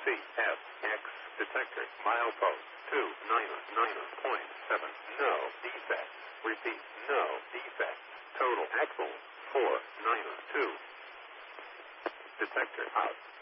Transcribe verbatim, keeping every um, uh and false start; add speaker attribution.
Speaker 1: C F X detector milepost two nine nine point seven. No defect. Repeat, no defect. Total axle four nine two. Detector out.